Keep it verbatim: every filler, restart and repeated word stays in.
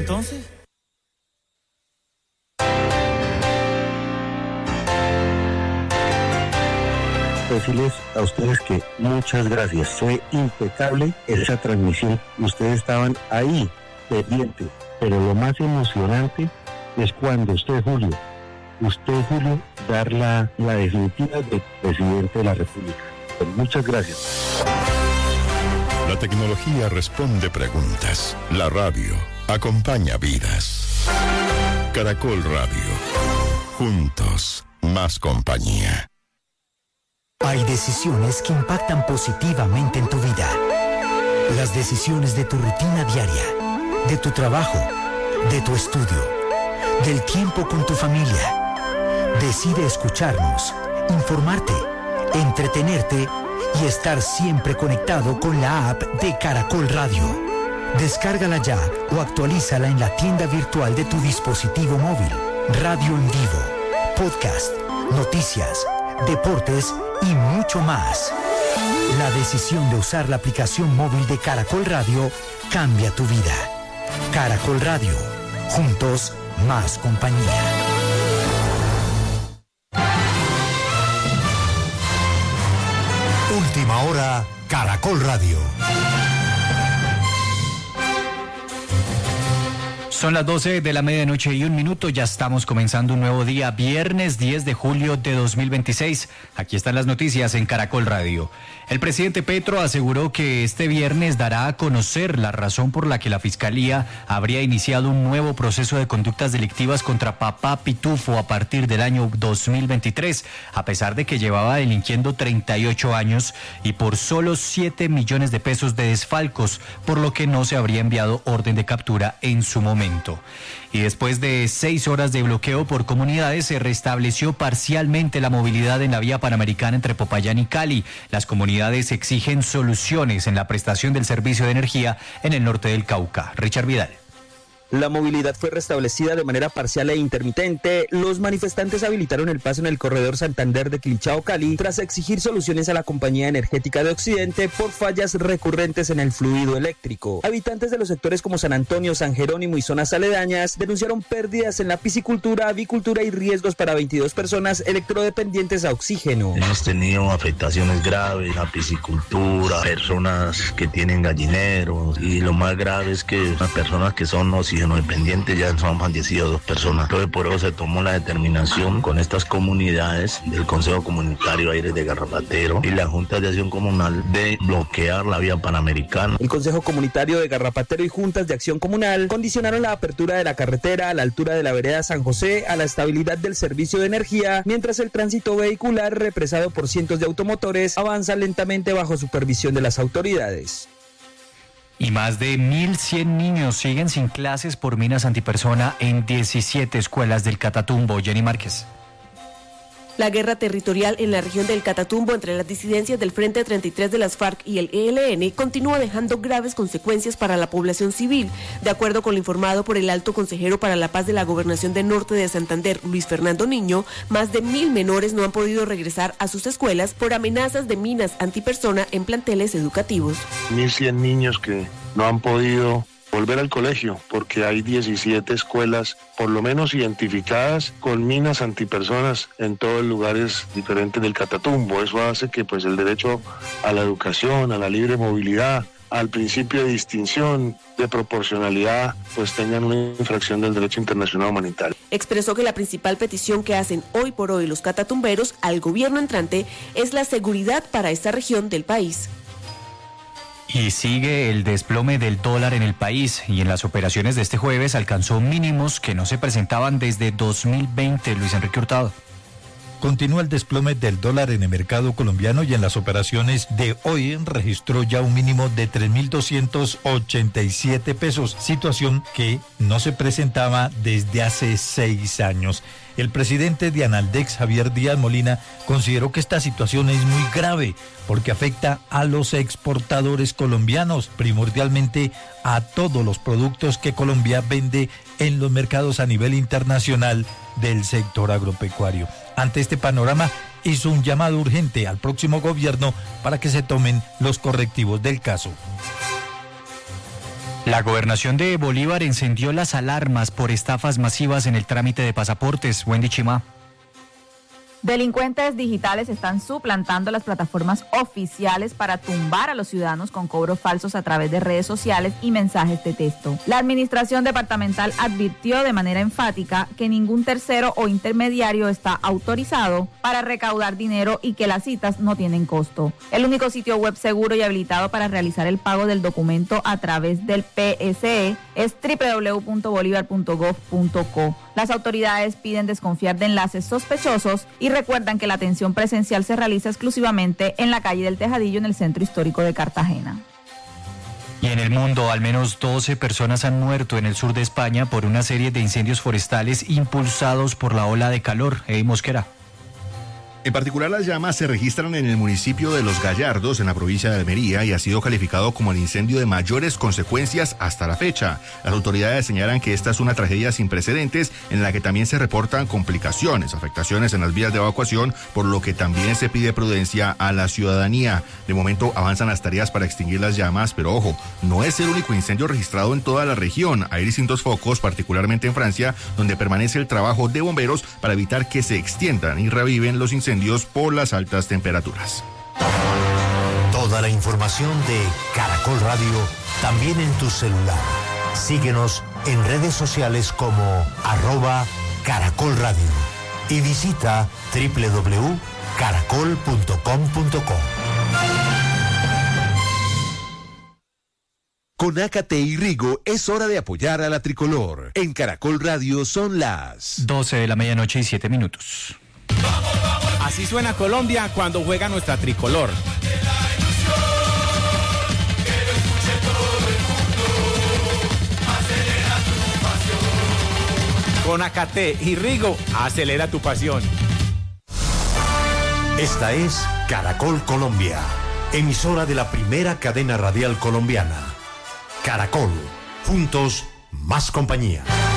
entonces? Decirles a ustedes que muchas gracias. Fue impecable esa transmisión. Ustedes estaban ahí, pendientes. Pero lo más emocionante es cuando usted, Julio, usted, Julio, dar la, la definitiva de presidente de la República. Pues muchas gracias. La tecnología responde preguntas. La radio acompaña vidas. Caracol Radio. Juntos, más compañía. Hay decisiones que impactan positivamente en tu vida. Las decisiones de tu rutina diaria, de tu trabajo, de tu estudio, del tiempo con tu familia. Decide escucharnos, informarte, entretenerte y estar siempre conectado con la app de Caracol Radio. Descárgala ya o actualízala en la tienda virtual de tu dispositivo móvil. Radio en vivo, podcast, noticias, deportes y mucho más. La decisión de usar la aplicación móvil de Caracol Radio cambia tu vida. Caracol Radio. Juntos, más compañía. Última hora, Caracol Radio. Son las doce de la medianoche y un minuto, ya estamos comenzando un nuevo día, viernes diez de julio de dos mil veintiséis. Aquí están las noticias en Caracol Radio. El presidente Petro aseguró que este viernes dará a conocer la razón por la que la Fiscalía habría iniciado un nuevo proceso de conductas delictivas contra Papá Pitufo a partir del año dos mil veintitrés, a pesar de que llevaba delinquiendo treinta y ocho años y por solo siete millones de pesos de desfalcos, por lo que no se habría enviado orden de captura en su momento. Y después de seis horas de bloqueo por comunidades, se restableció parcialmente la movilidad en la vía panamericana entre Popayán y Cali. Las comunidades exigen soluciones en la prestación del servicio de energía en el norte del Cauca. Richard Vidal. La movilidad fue restablecida de manera parcial e intermitente. Los manifestantes habilitaron el paso en el corredor Santander de Quilichao, Cali, tras exigir soluciones a la Compañía Energética de Occidente por fallas recurrentes en el fluido eléctrico. Habitantes de los sectores como San Antonio, San Jerónimo y zonas aledañas denunciaron pérdidas en la piscicultura, avicultura y riesgos para veintidós personas electrodependientes a oxígeno. Hemos tenido afectaciones graves, la piscicultura, personas que tienen gallineros, y lo más grave es que las personas que son oxígeno dependientes ya han fallecido dos personas. Entonces por eso se tomó la determinación con estas comunidades del Consejo Comunitario Aires de Garrapatero y la Junta de Acción Comunal de bloquear la vía panamericana. El Consejo Comunitario de Garrapatero y Juntas de Acción Comunal condicionaron la apertura de la carretera a la altura de la vereda San José a la estabilidad del servicio de energía, mientras el tránsito vehicular, represado por cientos de automotores, avanza lentamente bajo supervisión de las autoridades. Y más de mil cien niños siguen sin clases por minas antipersona en diecisiete escuelas del Catatumbo. Jenny Márquez. La guerra territorial en la región del Catatumbo entre las disidencias del Frente treinta y tres de las FARC y el E L N continúa dejando graves consecuencias para la población civil. De acuerdo con lo informado por el alto consejero para la paz de la Gobernación del Norte de Santander, Luis Fernando Niño, más de mil menores no han podido regresar a sus escuelas por amenazas de minas antipersona en planteles educativos. mil cien niños que no han podido volver al colegio porque hay diecisiete escuelas por lo menos identificadas con minas antipersonas en todos los lugares diferentes del Catatumbo. Eso hace que pues el derecho a la educación, a la libre movilidad, al principio de distinción, de proporcionalidad, pues tengan una infracción del derecho internacional humanitario. Expresó que la principal petición que hacen hoy por hoy los catatumberos al gobierno entrante es la seguridad para esta región del país. Y sigue el desplome del dólar en el país y en las operaciones de este jueves alcanzó mínimos que no se presentaban desde dos mil veinte. Luis Enrique Hurtado. Continúa el desplome del dólar en el mercado colombiano y en las operaciones de hoy registró ya un mínimo de tres mil doscientos ochenta y siete pesos, situación que no se presentaba desde hace seis años. El presidente de Analdex, Javier Díaz Molina, consideró que esta situación es muy grave porque afecta a los exportadores colombianos, primordialmente a todos los productos que Colombia vende en los mercados a nivel internacional del sector agropecuario. Ante este panorama, hizo un llamado urgente al próximo gobierno para que se tomen los correctivos del caso. La gobernación de Bolívar encendió las alarmas por estafas masivas en el trámite de pasaportes. Wendy Chimá. Delincuentes digitales están suplantando las plataformas oficiales para tumbar a los ciudadanos con cobros falsos a través de redes sociales y mensajes de texto. La administración departamental advirtió de manera enfática que ningún tercero o intermediario está autorizado para recaudar dinero y que las citas no tienen costo. El único sitio web seguro y habilitado para realizar el pago del documento a través del P S E es doble u doble u doble u punto bolívar punto gov punto co. Las autoridades piden desconfiar de enlaces sospechosos y recuerdan que la atención presencial se realiza exclusivamente en la calle del Tejadillo en el centro histórico de Cartagena. Y en el mundo, al menos doce personas han muerto en el sur de España por una serie de incendios forestales impulsados por la ola de calor. Eddie Mosquera. En particular, las llamas se registran en el municipio de Los Gallardos, en la provincia de Almería, y ha sido calificado como el incendio de mayores consecuencias hasta la fecha. Las autoridades señalan que esta es una tragedia sin precedentes, en la que también se reportan complicaciones, afectaciones en las vías de evacuación, por lo que también se pide prudencia a la ciudadanía. De momento avanzan las tareas para extinguir las llamas, pero ojo, no es el único incendio registrado en toda la región. Hay distintos focos, particularmente en Francia, donde permanece el trabajo de bomberos para evitar que se extiendan y reviven los incendios por las altas temperaturas. Toda la información de Caracol Radio también en tu celular. Síguenos en redes sociales como arroba Caracol Radio y visita doble u doble u doble u punto caracol punto com punto co. Con Ácate y Rigo es hora de apoyar a la tricolor. En Caracol Radio son las doce de la medianoche y siete minutos. Así suena Colombia cuando juega nuestra tricolor. Con Ácate y Rigo, acelera tu pasión. Esta es Caracol Colombia, emisora de la primera cadena radial colombiana. Caracol, juntos, más compañía.